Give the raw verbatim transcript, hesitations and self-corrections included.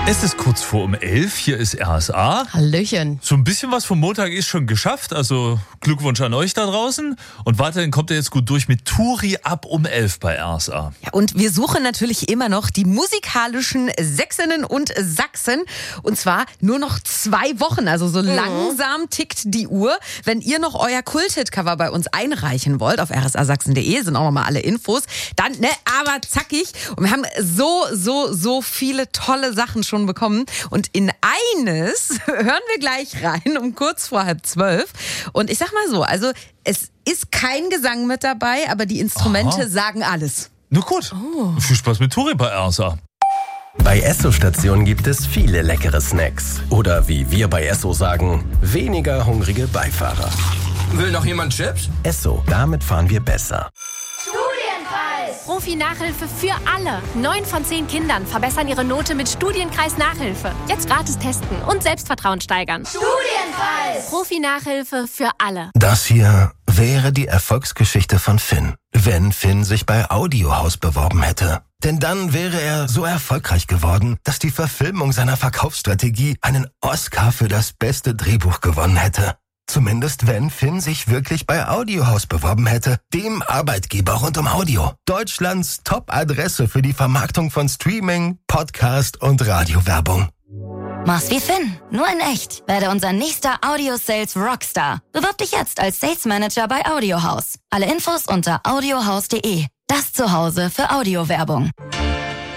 Es ist kurz vor um elf, hier ist R S A. Hallöchen. So ein bisschen was vom Montag ist schon geschafft, also Glückwunsch an euch da draußen. Und weiterhin kommt ihr jetzt gut durch mit Touri ab um elf bei R S A. Ja, und wir suchen natürlich immer noch die musikalischen Sächsinnen und Sachsen. Und zwar nur noch zwei Wochen, also so mhm. langsam tickt die Uhr. Wenn ihr noch euer Kult-Hit-Cover bei uns einreichen wollt, auf r s a sachsen punkt d e sind auch nochmal alle Infos, dann, ne, aber zackig. Und wir haben so, so, so viele tolle Sachen schon bekommen. Und in eines hören wir gleich rein, um kurz vor halb zwölf. Und ich sag mal so, also es ist kein Gesang mit dabei, aber die Instrumente Aha. sagen alles. Na gut, oh. Viel Spaß mit Touri bei R S A. Bei Esso-Stationen gibt es viele leckere Snacks. Oder wie wir bei Esso sagen, weniger hungrige Beifahrer. Will noch jemand Chips? Esso, damit fahren wir besser. Studienkreis! Profi-Nachhilfe für alle. Neun von zehn Kindern verbessern ihre Note mit Studienkreis-Nachhilfe. Jetzt gratis testen und Selbstvertrauen steigern. Studienkreis! Profi-Nachhilfe für alle. Das hier wäre die Erfolgsgeschichte von Finn, wenn Finn sich bei Audiohaus beworben hätte. Denn dann wäre er so erfolgreich geworden, dass die Verfilmung seiner Verkaufsstrategie einen Oscar für das beste Drehbuch gewonnen hätte. Zumindest wenn Finn sich wirklich bei Audiohaus beworben hätte, dem Arbeitgeber rund um Audio. Deutschlands Top-Adresse für die Vermarktung von Streaming, Podcast und Radiowerbung. Mach's wie Finn, nur in echt. Werde unser nächster Audio-Sales Rockstar. Bewirb dich jetzt als Sales Manager bei Audiohaus. Alle Infos unter audiohaus punkt de. Das Zuhause für Audiowerbung.